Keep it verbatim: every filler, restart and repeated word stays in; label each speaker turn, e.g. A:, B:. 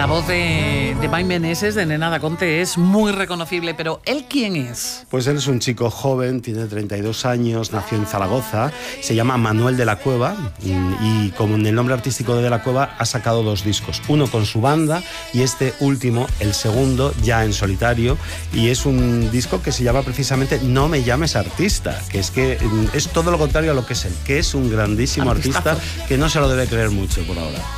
A: La voz de, de Mike Meneses, de Nena Daconte, es muy reconocible, pero ¿él quién es?
B: Pues él es un chico joven, tiene treinta y dos años, nació en Zaragoza, se llama Manuel de la Cueva y con el nombre artístico de De la Cueva ha sacado dos discos, uno con su banda y este último, el segundo, ya en solitario, y es un disco que se llama precisamente No me llames artista, que es que es todo lo contrario a lo que es él, que es un grandísimo
A: Artistazo.
B: artista que no se lo debe creer mucho por ahora.